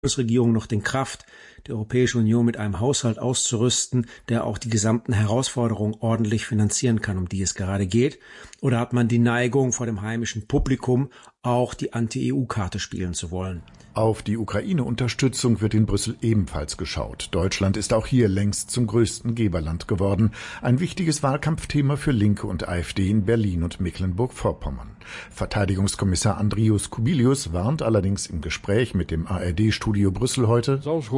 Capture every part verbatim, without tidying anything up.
Bundesregierung noch den Kraft, die Europäische Union mit einem Haushalt auszurüsten, der auch die gesamten Herausforderungen ordentlich finanzieren kann, um die es gerade geht? Oder hat man die Neigung, vor dem heimischen Publikum auch die Anti-E U-Karte spielen zu wollen? Auf die Ukraine-Unterstützung wird in Brüssel ebenfalls geschaut. Deutschland ist auch hier längst zum größten Geberland geworden. Ein wichtiges Wahlkampfthema für Linke und AfD in Berlin und Mecklenburg-Vorpommern. Verteidigungskommissar Andrius Kubilius warnt allerdings im Gespräch mit dem A R D-Studio Brüssel heute: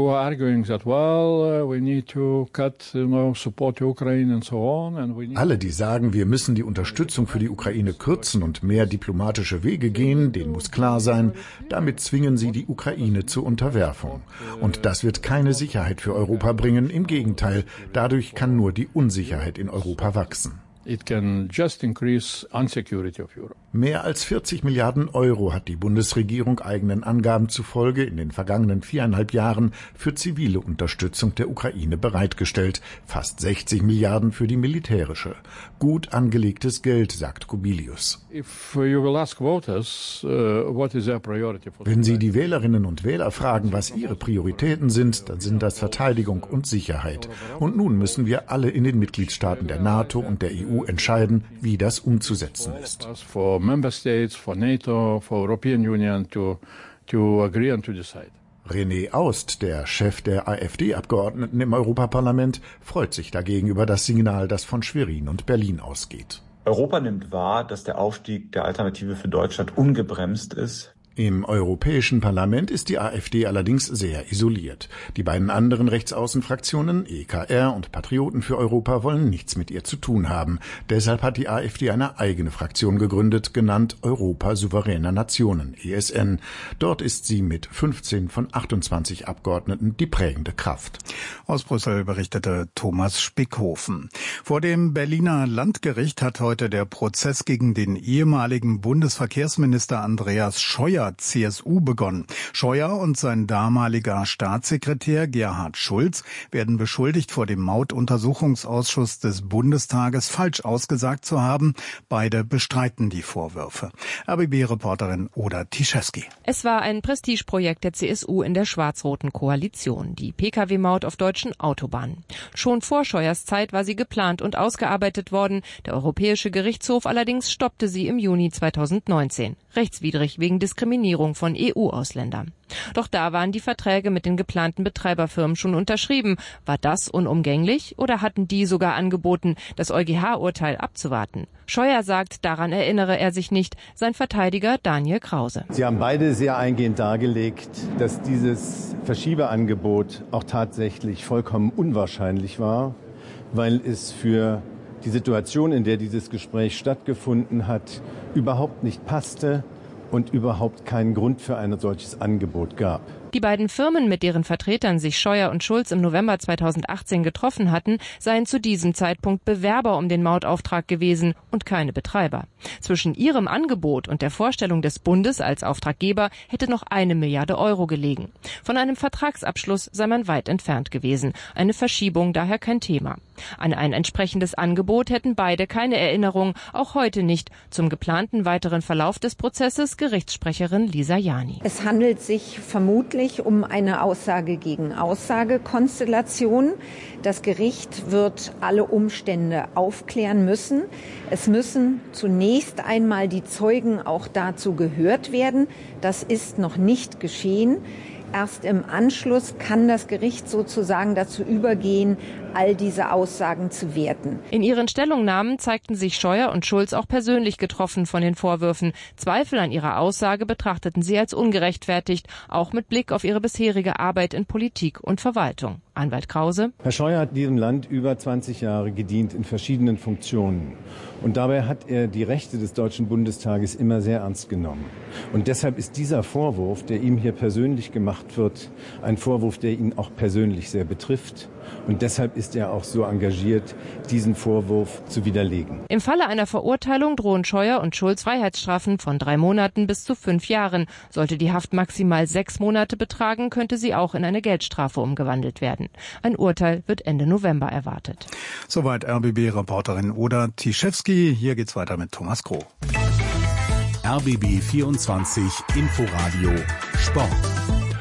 Alle, die sagen, wir müssen die Unterstützung für die Ukraine kürzen und mehr diplomatische Wege gehen, denen muss klar sein, damit zwingen sie die Ukraine zur Unterwerfung. Und das wird keine Sicherheit für Europa bringen. Im Gegenteil, dadurch kann nur die Unsicherheit in Europa wachsen. It can just increase insecurity of Europe. Mehr als vierzig Milliarden Euro hat die Bundesregierung eigenen Angaben zufolge in den vergangenen viereinhalb Jahren für zivile Unterstützung der Ukraine bereitgestellt. Fast sechzig Milliarden für die militärische. Gut angelegtes Geld, sagt Kubilius. If you will ask voters, uh, what is their priority for Wenn Sie die Wählerinnen und Wähler fragen, was ihre Prioritäten sind, dann sind das Verteidigung und Sicherheit. Und nun müssen wir alle in den Mitgliedstaaten der NATO und der E U entscheiden, wie das umzusetzen ist. For member states, for NATO, for European Union to to agree and to decide. René Aust, der Chef der AfD-Abgeordneten im Europaparlament, freut sich dagegen über das Signal, das von Schwerin und Berlin ausgeht. Europa nimmt wahr, dass der Aufstieg der Alternative für Deutschland ungebremst ist. Im Europäischen Parlament ist die AfD allerdings sehr isoliert. Die beiden anderen Rechtsaußenfraktionen, E K R und Patrioten für Europa, wollen nichts mit ihr zu tun haben. Deshalb hat die AfD eine eigene Fraktion gegründet, genannt Europa souveräner Nationen, E S N. Dort ist sie mit fünfzehn von achtundzwanzig Abgeordneten die prägende Kraft. Aus Brüssel berichtete Thomas Spickhofen. Vor dem Berliner Landgericht hat heute der Prozess gegen den ehemaligen Bundesverkehrsminister Andreas Scheuer, C S U, begonnen. Scheuer und sein damaliger Staatssekretär Gerhard Schulz werden beschuldigt, vor dem Mautuntersuchungsausschuss des Bundestages falsch ausgesagt zu haben. Beide bestreiten die Vorwürfe. R B B-Reporterin Oda Tiszewski. Es war ein Prestigeprojekt der C S U in der schwarz-roten Koalition, die Pkw-Maut auf deutschen Autobahnen. Schon vor Scheuers Zeit war sie geplant und ausgearbeitet worden. Der Europäische Gerichtshof allerdings stoppte sie im Juni zweitausendneunzehn. Rechtswidrig wegen Diskriminierung von E U-Ausländern. Doch da waren die Verträge mit den geplanten Betreiberfirmen schon unterschrieben. War das unumgänglich oder hatten die sogar angeboten, das EuGH-Urteil abzuwarten? Scheuer sagt, daran erinnere er sich nicht. Sein Verteidiger Daniel Krause. Sie haben beide sehr eingehend dargelegt, dass dieses Verschiebeangebot auch tatsächlich vollkommen unwahrscheinlich war, weil es für die Situation, in der dieses Gespräch stattgefunden hat, überhaupt nicht passte und überhaupt keinen Grund für ein solches Angebot gab. Die beiden Firmen, mit deren Vertretern sich Scheuer und Schulz im November zweitausendachtzehn getroffen hatten, seien zu diesem Zeitpunkt Bewerber um den Mautauftrag gewesen und keine Betreiber. Zwischen ihrem Angebot und der Vorstellung des Bundes als Auftraggeber hätte noch eine Milliarde Euro gelegen. Von einem Vertragsabschluss sei man weit entfernt gewesen. Eine Verschiebung daher kein Thema. An ein entsprechendes Angebot hätten beide keine Erinnerung, auch heute nicht. Zum geplanten weiteren Verlauf des Prozesses Gerichtssprecherin Lisa Jani. Es handelt sich vermutlich um eine Aussage gegen Aussage-Konstellation. Das Gericht wird alle Umstände aufklären müssen. Es müssen zunächst einmal die Zeugen auch dazu gehört werden. Das ist noch nicht geschehen. Erst im Anschluss kann das Gericht sozusagen dazu übergehen, all diese Aussagen zu werten. In ihren Stellungnahmen zeigten sich Scheuer und Schulz auch persönlich getroffen von den Vorwürfen. Zweifel an ihrer Aussage betrachteten sie als ungerechtfertigt, auch mit Blick auf ihre bisherige Arbeit in Politik und Verwaltung. Anwalt Krause. Herr Scheuer hat diesem Land über zwanzig Jahre gedient in verschiedenen Funktionen. Und dabei hat er die Rechte des Deutschen Bundestages immer sehr ernst genommen. Und deshalb ist dieser Vorwurf, der ihm hier persönlich gemacht wird, ein Vorwurf, der ihn auch persönlich sehr betrifft. Und deshalb ist er auch so engagiert, diesen Vorwurf zu widerlegen. Im Falle einer Verurteilung drohen Scheuer und Schulz Freiheitsstrafen von drei Monaten bis zu fünf Jahren. Sollte die Haft maximal sechs Monate betragen, könnte sie auch in eine Geldstrafe umgewandelt werden. Ein Urteil wird Ende November erwartet. Soweit R B B-Reporterin Oda Tiszewski. Hier geht's weiter mit Thomas Kroh. R B B vierundzwanzig Inforadio Sport.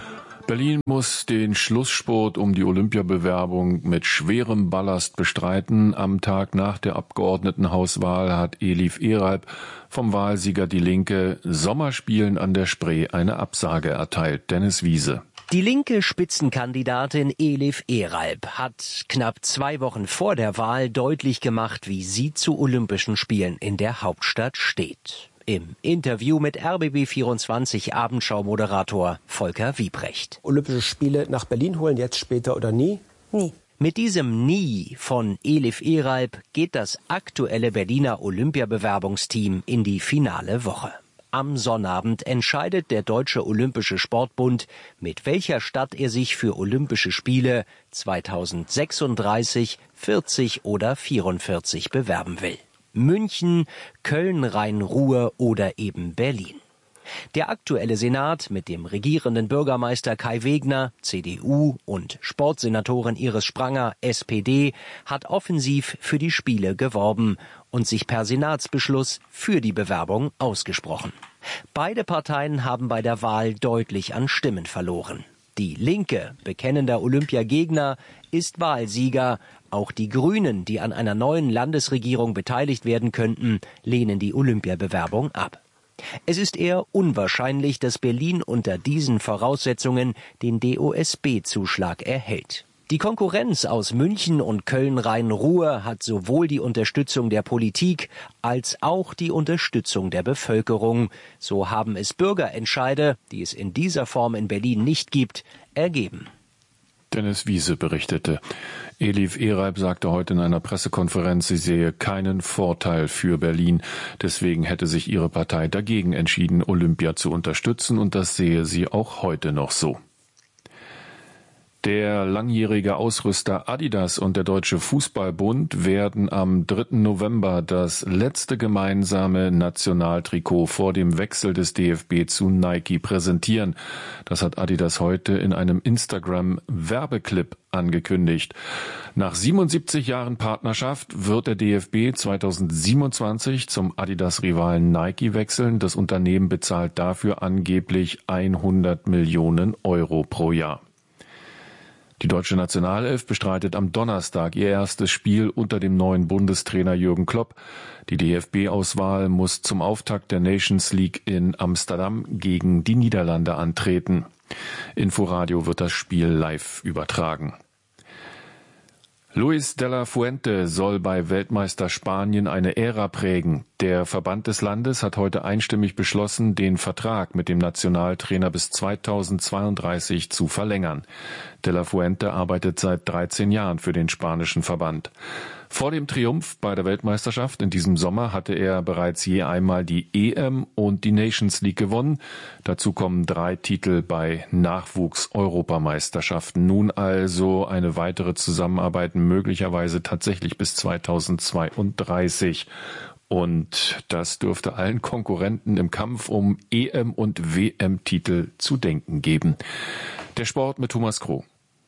Berlin muss den Schlussspurt um die Olympiabewerbung mit schwerem Ballast bestreiten. Am Tag nach der Abgeordnetenhauswahl hat Elif Eralp vom Wahlsieger Die Linke Sommerspielen an der Spree eine Absage erteilt. Dennis Wiese. Die linke Spitzenkandidatin Elif Eralp hat knapp zwei Wochen vor der Wahl deutlich gemacht, wie sie zu Olympischen Spielen in der Hauptstadt steht. Im Interview mit R B B vierundzwanzig Abendschau-Moderator Volker Wiebrecht. Olympische Spiele nach Berlin holen, jetzt, später oder nie? Nie. Mit diesem Nie von Elif Eralp geht das aktuelle Berliner Olympiabewerbungsteam in die finale Woche. Am Sonnabend entscheidet der Deutsche Olympische Sportbund, mit welcher Stadt er sich für Olympische Spiele zweitausendsechsunddreißig, vierzig oder vierundvierzig bewerben will. München, Köln, Rhein-Ruhr oder eben Berlin. Der aktuelle Senat mit dem regierenden Bürgermeister Kai Wegner, C D U, und Sportsenatorin Iris Spranger, S P D, hat offensiv für die Spiele geworben und sich per Senatsbeschluss für die Bewerbung ausgesprochen. Beide Parteien haben bei der Wahl deutlich an Stimmen verloren. Die Linke, bekennender Olympiagegner, ist Wahlsieger. Auch die Grünen, die an einer neuen Landesregierung beteiligt werden könnten, lehnen die Olympiabewerbung ab. Es ist eher unwahrscheinlich, dass Berlin unter diesen Voraussetzungen den D O S B-Zuschlag erhält. Die Konkurrenz aus München und Köln-Rhein-Ruhr hat sowohl die Unterstützung der Politik als auch die Unterstützung der Bevölkerung. So haben es Bürgerentscheide, die es in dieser Form in Berlin nicht gibt, ergeben. Dennis Wiese berichtete. Elif Eralp sagte heute in einer Pressekonferenz, sie sehe keinen Vorteil für Berlin. Deswegen hätte sich ihre Partei dagegen entschieden, Olympia zu unterstützen, und das sehe sie auch heute noch so. Der langjährige Ausrüster Adidas und der Deutsche Fußballbund werden am dritten November das letzte gemeinsame Nationaltrikot vor dem Wechsel des D F B zu Nike präsentieren. Das hat Adidas heute in einem Instagram-Werbeclip angekündigt. Nach siebenundsiebzig Jahren Partnerschaft wird der D F B zweitausendsiebenundzwanzig zum Adidas-Rivalen Nike wechseln. Das Unternehmen bezahlt dafür angeblich hundert Millionen Euro pro Jahr. Die deutsche Nationalelf bestreitet am Donnerstag ihr erstes Spiel unter dem neuen Bundestrainer Jürgen Klopp. Die D F B-Auswahl muss zum Auftakt der Nations League in Amsterdam gegen die Niederlande antreten. Inforadio wird das Spiel live übertragen. Luis de la Fuente soll bei Weltmeister Spanien eine Ära prägen. Der Verband des Landes hat heute einstimmig beschlossen, den Vertrag mit dem Nationaltrainer bis zweitausendzweiunddreißig zu verlängern. De la Fuente arbeitet seit dreizehn Jahren für den spanischen Verband. Vor dem Triumph bei der Weltmeisterschaft in diesem Sommer hatte er bereits je einmal die E M und die Nations League gewonnen. Dazu kommen drei Titel bei Nachwuchs-Europameisterschaften. Nun also eine weitere Zusammenarbeit möglicherweise tatsächlich bis zweitausendzweiunddreißig. Und das dürfte allen Konkurrenten im Kampf um E M- und W M-Titel zu denken geben. Der Sport mit Thomas Kroh.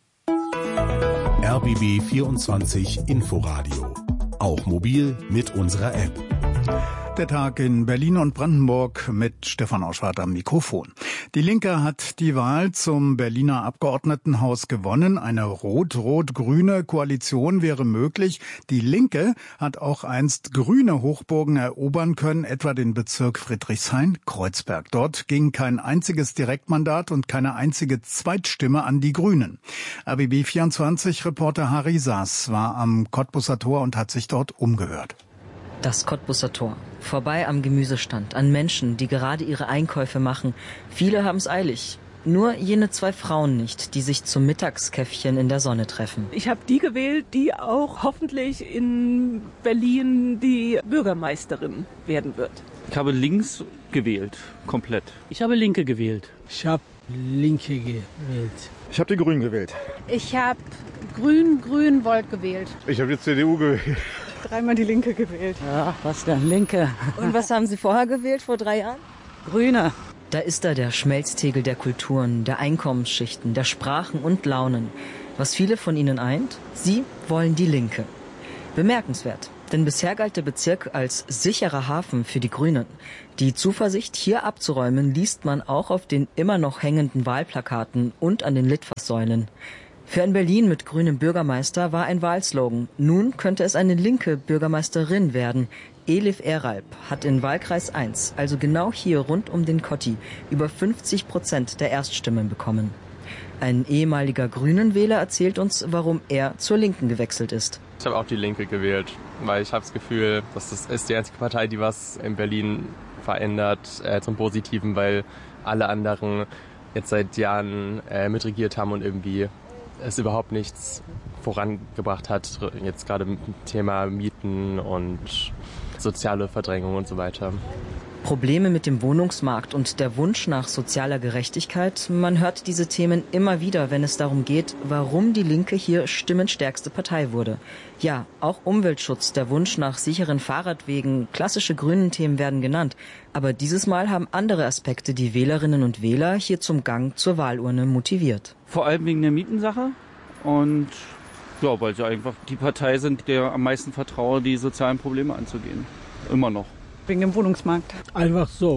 R B B vierundzwanzig Inforadio. Auch mobil mit unserer App. Der Tag in Berlin und Brandenburg mit Stefan Auschwart am Mikrofon. Die Linke hat die Wahl zum Berliner Abgeordnetenhaus gewonnen. Eine rot-rot-grüne Koalition wäre möglich. Die Linke hat auch einst grüne Hochburgen erobern können, etwa den Bezirk Friedrichshain-Kreuzberg. Dort ging kein einziges Direktmandat und keine einzige Zweitstimme an die Grünen. R B B vierundzwanzig-Reporter Harry Saas war am Cottbuser Tor und hat sich dort umgehört. Das Cottbuser Tor. Vorbei am Gemüsestand, an Menschen, die gerade ihre Einkäufe machen. Viele haben es eilig. Nur jene zwei Frauen nicht, die sich zum Mittagskäffchen in der Sonne treffen. Ich habe die gewählt, die auch hoffentlich in Berlin die Bürgermeisterin werden wird. Ich habe links gewählt, komplett. Ich habe Linke gewählt. Ich habe Linke gewählt. Ich habe die Grünen gewählt. Ich habe Grün, Grün, Volt gewählt. Ich habe die C D U gewählt. Dreimal die Linke gewählt. Ja, was denn, Linke. Und was haben Sie vorher gewählt, vor drei Jahren? Grüne. Da ist da der Schmelztiegel der Kulturen, der Einkommensschichten, der Sprachen und Launen. Was viele von ihnen eint? Sie wollen die Linke. Bemerkenswert, Denn bisher galt der Bezirk als sicherer Hafen für die Grünen. Die Zuversicht, hier abzuräumen, liest man auch auf den immer noch hängenden Wahlplakaten und an den Litfaßsäulen. Für ein Berlin mit grünem Bürgermeister war ein Wahlslogan. Nun könnte es eine linke Bürgermeisterin werden. Elif Eralp hat in Wahlkreis eins, also genau hier rund um den Kotti, über fünfzig Prozent der Erststimmen bekommen. Ein ehemaliger Grünen-Wähler erzählt uns, warum er zur Linken gewechselt ist. Ich habe auch die Linke gewählt, weil ich habe das Gefühl, dass das ist die einzige Partei, die was in Berlin verändert, äh, zum Positiven, weil alle anderen jetzt seit Jahren äh, mitregiert haben und irgendwie es überhaupt nichts vorangebracht hat, jetzt gerade mit dem Thema Mieten und soziale Verdrängung und so weiter. Probleme mit dem Wohnungsmarkt und der Wunsch nach sozialer Gerechtigkeit, man hört diese Themen immer wieder, wenn es darum geht, warum die Linke hier stimmenstärkste Partei wurde. Ja, auch Umweltschutz, der Wunsch nach sicheren Fahrradwegen, klassische grünen Themen werden genannt. Aber dieses Mal haben andere Aspekte die Wählerinnen und Wähler hier zum Gang zur Wahlurne motiviert. Vor allem wegen der Mietensache und ja, weil sie einfach die Partei sind, der am meisten vertraue, die sozialen Probleme anzugehen. Immer noch. Wegen dem Wohnungsmarkt. Einfach so.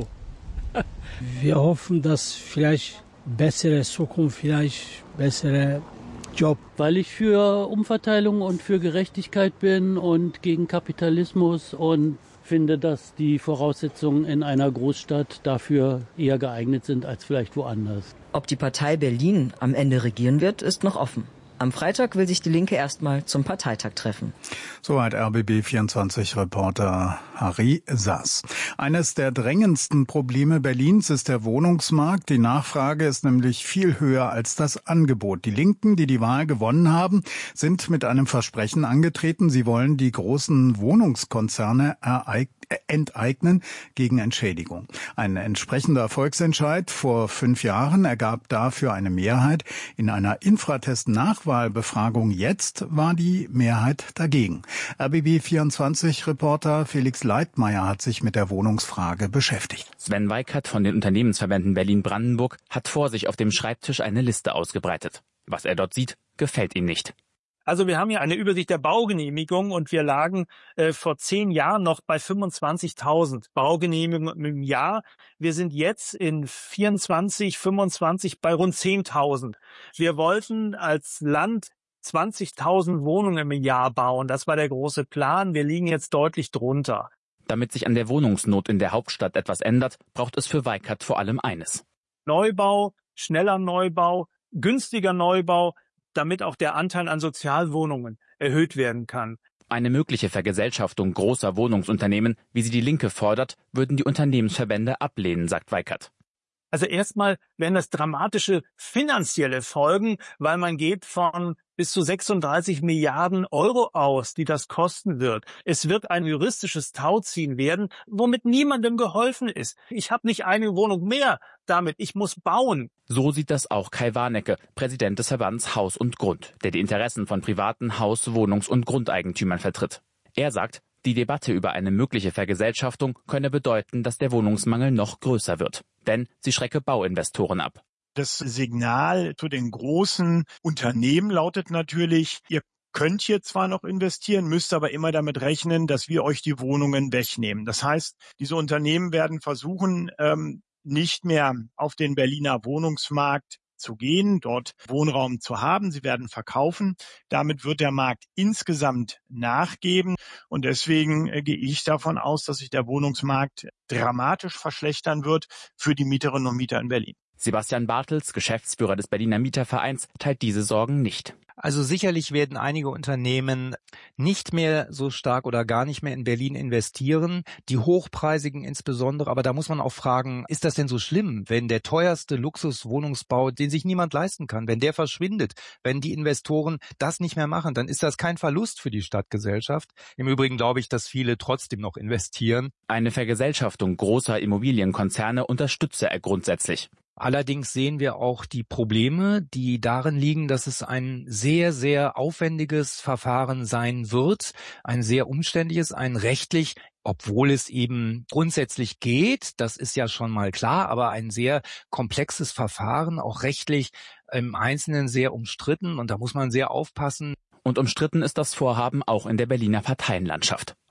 Wir hoffen, dass vielleicht bessere Zukunft, vielleicht bessere Job. Weil ich für Umverteilung und für Gerechtigkeit bin und gegen Kapitalismus und finde, dass die Voraussetzungen in einer Großstadt dafür eher geeignet sind als vielleicht woanders. Ob die Partei Berlin am Ende regieren wird, ist noch offen. Am Freitag will sich die Linke erstmal zum Parteitag treffen. Soweit R B B vierundzwanzig-Reporter Harry Sass. Eines der drängendsten Probleme Berlins ist der Wohnungsmarkt. Die Nachfrage ist nämlich viel höher als das Angebot. Die Linken, die die Wahl gewonnen haben, sind mit einem Versprechen angetreten. Sie wollen die großen Wohnungskonzerne ereignen. enteignen gegen Entschädigung. Ein entsprechender Volksentscheid vor fünf Jahren ergab dafür eine Mehrheit. In einer Infratest-Nachwahlbefragung jetzt war die Mehrheit dagegen. R B B vierundzwanzig-Reporter Felix Leitmeier hat sich mit der Wohnungsfrage beschäftigt. Sven Weikert von den Unternehmensverbänden Berlin-Brandenburg hat vor sich auf dem Schreibtisch eine Liste ausgebreitet. Was er dort sieht, gefällt ihm nicht. Also wir haben hier eine Übersicht der Baugenehmigungen und wir lagen äh, vor zehn Jahren noch bei fünfundzwanzigtausend Baugenehmigungen im Jahr. Wir sind jetzt in vierundzwanzig, fünfundzwanzig bei rund zehntausend. Wir wollten als Land zwanzigtausend Wohnungen im Jahr bauen. Das war der große Plan. Wir liegen jetzt deutlich drunter. Damit sich an der Wohnungsnot in der Hauptstadt etwas ändert, braucht es für Weikert vor allem eines. Neubau, schneller Neubau, günstiger Neubau, damit auch der Anteil an Sozialwohnungen erhöht werden kann. Eine mögliche Vergesellschaftung großer Wohnungsunternehmen, wie sie die Linke fordert, würden die Unternehmensverbände ablehnen, sagt Weikert. Also erstmal wären das dramatische finanzielle Folgen, weil man geht von bis zu sechsunddreißig Milliarden Euro aus, die das kosten wird. Es wird ein juristisches Tauziehen werden, womit niemandem geholfen ist. Ich habe nicht eine Wohnung mehr damit, ich muss bauen. So sieht das auch Kai Warnecke, Präsident des Verbands Haus und Grund, der die Interessen von privaten Haus-, Wohnungs- und Grundeigentümern vertritt. Er sagt, die Debatte über eine mögliche Vergesellschaftung könne bedeuten, dass der Wohnungsmangel noch größer wird. Denn sie schrecke Bauinvestoren ab. Das Signal zu den großen Unternehmen lautet natürlich, ihr könnt hier zwar noch investieren, müsst aber immer damit rechnen, dass wir euch die Wohnungen wegnehmen. Das heißt, diese Unternehmen werden versuchen, ähm, nicht mehr auf den Berliner Wohnungsmarkt zu gehen, dort Wohnraum zu haben. Sie werden verkaufen. Damit wird der Markt insgesamt nachgeben. Und deswegen äh, gehe ich davon aus, dass sich der Wohnungsmarkt dramatisch verschlechtern wird für die Mieterinnen und Mieter in Berlin. Sebastian Bartels, Geschäftsführer des Berliner Mietervereins, teilt diese Sorgen nicht. Also sicherlich werden einige Unternehmen nicht mehr so stark oder gar nicht mehr in Berlin investieren, die hochpreisigen insbesondere. Aber da muss man auch fragen, ist das denn so schlimm, wenn der teuerste Luxuswohnungsbau, den sich niemand leisten kann, wenn der verschwindet, wenn die Investoren das nicht mehr machen, dann ist das kein Verlust für die Stadtgesellschaft. Im Übrigen glaube ich, dass viele trotzdem noch investieren. Eine Vergesellschaftung großer Immobilienkonzerne unterstütze er grundsätzlich. Allerdings sehen wir auch die Probleme, die darin liegen, dass es ein sehr, sehr aufwendiges Verfahren sein wird, ein sehr umständliches, ein rechtlich, obwohl es eben grundsätzlich geht, das ist ja schon mal klar, aber ein sehr komplexes Verfahren, auch rechtlich im Einzelnen sehr umstritten und da muss man sehr aufpassen. Und umstritten ist das Vorhaben auch in der Berliner Parteienlandschaft.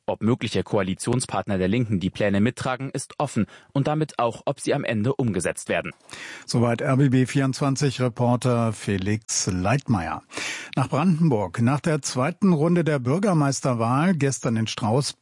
Ob mögliche Koalitionspartner der Linken die Pläne mittragen, ist offen und damit auch, ob sie am Ende umgesetzt werden. Soweit R B B vierundzwanzig-Reporter Felix Leitmeier. Nach Brandenburg. Nach der zweiten Runde der Bürgermeisterwahl gestern in Strausberg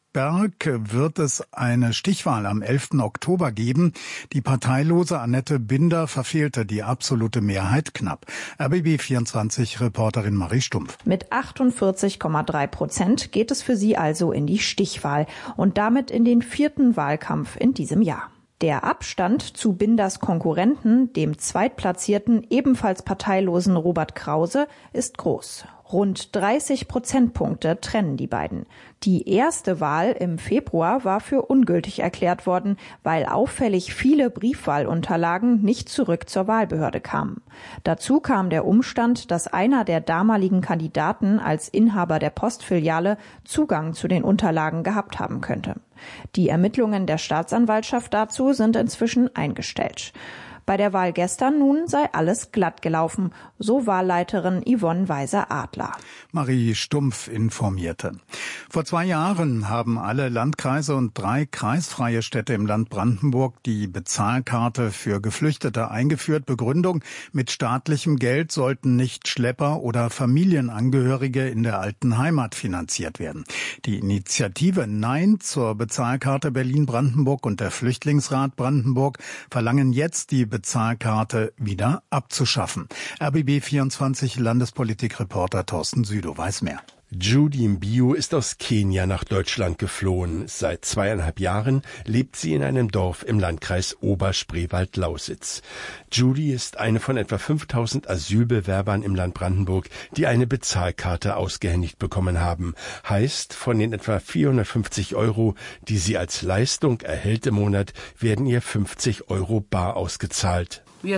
wird es eine Stichwahl am elften Oktober geben. Die parteilose Annette Binder verfehlte die absolute Mehrheit knapp. R B B vierundzwanzig-Reporterin Marie Stumpf. Mit achtundvierzig Komma drei Prozent geht es für sie also in die Stichwahl und damit in den vierten Wahlkampf in diesem Jahr. Der Abstand zu Binders Konkurrenten, dem zweitplatzierten, ebenfalls parteilosen Robert Krause, ist groß. Rund dreißig Prozentpunkte trennen die beiden. Die erste Wahl im Februar war für ungültig erklärt worden, weil auffällig viele Briefwahlunterlagen nicht zurück zur Wahlbehörde kamen. Dazu kam der Umstand, dass einer der damaligen Kandidaten als Inhaber der Postfiliale Zugang zu den Unterlagen gehabt haben könnte. Die Ermittlungen der Staatsanwaltschaft dazu sind inzwischen eingestellt. Bei der Wahl gestern nun sei alles glatt gelaufen, so Wahlleiterin Yvonne Weiser-Adler. Marie Stumpf informierte. Vor zwei Jahren haben alle Landkreise und drei kreisfreie Städte im Land Brandenburg die Bezahlkarte für Geflüchtete eingeführt. Begründung: Mit staatlichem Geld sollten nicht Schlepper oder Familienangehörige in der alten Heimat finanziert werden. Die Initiative Nein zur Bezahlkarte Berlin-Brandenburg und der Flüchtlingsrat Brandenburg verlangen jetzt, die Bezahlkarte wieder abzuschaffen. R B B vierundzwanzig Landespolitik-Reporter Thorsten Südow weiß mehr. Judy Mbio ist aus Kenia nach Deutschland geflohen. Seit zweieinhalb Jahren lebt sie in einem Dorf im Landkreis Oberspreewald-Lausitz. Judy ist eine von etwa fünftausend Asylbewerbern im Land Brandenburg, die eine Bezahlkarte ausgehändigt bekommen haben. Heißt, von den etwa vierhundertfünfzig Euro, die sie als Leistung erhält im Monat, werden ihr fünfzig Euro bar ausgezahlt. Wir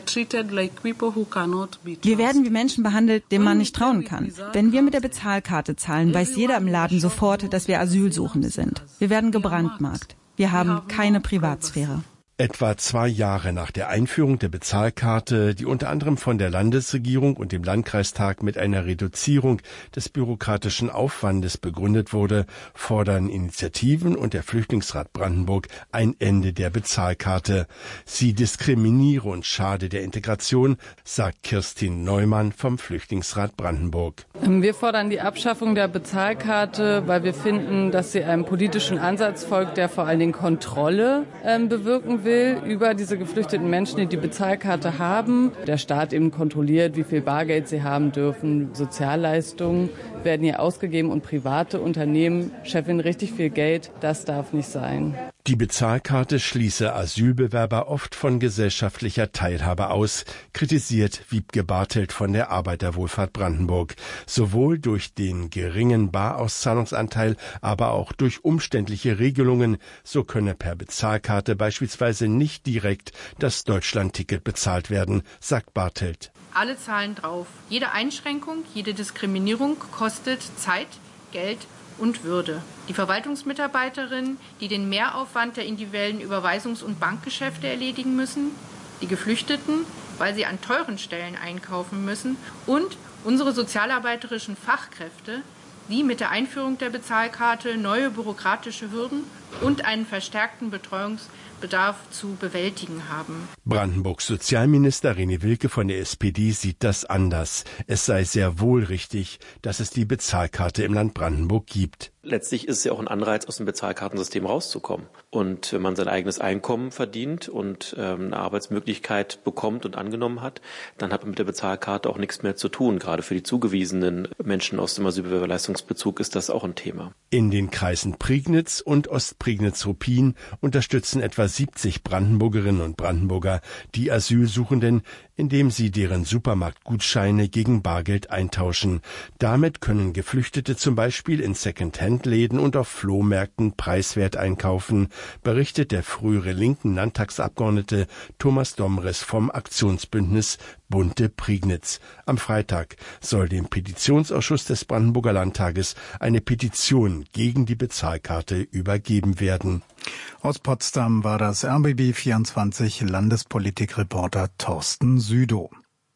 werden wie Menschen behandelt, denen man nicht trauen kann. Wenn wir mit der Bezahlkarte zahlen, weiß jeder im Laden sofort, dass wir Asylsuchende sind. Wir werden gebrandmarkt. Wir haben keine Privatsphäre. Etwa zwei Jahre nach der Einführung der Bezahlkarte, die unter anderem von der Landesregierung und dem Landkreistag mit einer Reduzierung des bürokratischen Aufwandes begründet wurde, fordern Initiativen und der Flüchtlingsrat Brandenburg ein Ende der Bezahlkarte. Sie diskriminiere und schade der Integration, sagt Kirstin Neumann vom Flüchtlingsrat Brandenburg. Wir fordern die Abschaffung der Bezahlkarte, weil wir finden, dass sie einem politischen Ansatz folgt, der vor allen Dingen Kontrolle äh, bewirken will. will über diese geflüchteten Menschen, die die Bezahlkarte haben. Der Staat eben kontrolliert, wie viel Bargeld sie haben dürfen. Sozialleistungen werden hier ausgegeben und private Unternehmen scheffeln richtig viel Geld. Das darf nicht sein. Die Bezahlkarte schließe Asylbewerber oft von gesellschaftlicher Teilhabe aus, kritisiert Wiebke Bartelt von der Arbeiterwohlfahrt Brandenburg. Sowohl durch den geringen Barauszahlungsanteil, aber auch durch umständliche Regelungen, so könne per Bezahlkarte beispielsweise nicht direkt das Deutschlandticket bezahlt werden, sagt Bartelt. Alle zahlen drauf. Jede Einschränkung, jede Diskriminierung kostet Zeit, Geld und Würde. Die Verwaltungsmitarbeiterinnen, die den Mehraufwand der individuellen Überweisungs- und Bankgeschäfte erledigen müssen, die Geflüchteten, weil sie an teuren Stellen einkaufen müssen, und unsere sozialarbeiterischen Fachkräfte, die mit der Einführung der Bezahlkarte neue bürokratische Hürden und einen verstärkten Betreuungsbedarf zu bewältigen haben. Brandenburgs Sozialminister René Wilke von der S P D sieht das anders. Es sei sehr wohl richtig, dass es die Bezahlkarte im Land Brandenburg gibt. Letztlich ist es ja auch ein Anreiz, aus dem Bezahlkartensystem rauszukommen. Und wenn man sein eigenes Einkommen verdient und ähm, eine Arbeitsmöglichkeit bekommt und angenommen hat, dann hat man mit der Bezahlkarte auch nichts mehr zu tun. Gerade für die zugewiesenen Menschen aus dem Asylbewerberleistungsbezug ist das auch ein Thema. In den Kreisen Prignitz und Ostprignitz-Ruppin unterstützen etwa siebzig Brandenburgerinnen und Brandenburger die Asylsuchenden, indem sie deren Supermarktgutscheine gegen Bargeld eintauschen. Damit können Geflüchtete zum Beispiel in Second-Hand-Läden und auf Flohmärkten preiswert einkaufen, berichtet der frühere linken Landtagsabgeordnete Thomas Domres vom Aktionsbündnis Bunte Prignitz. Am Freitag soll dem Petitionsausschuss des Brandenburger Landtages eine Petition gegen die Bezahlkarte übergeben werden. Aus Potsdam war das R B B vierundzwanzig Landespolitikreporter Thorsten Südow.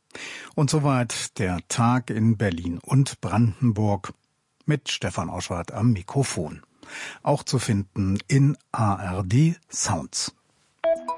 Und soweit der Tag in Berlin und Brandenburg mit Stefan Oschwart am Mikrofon. auch zu finden in A R D Sounds.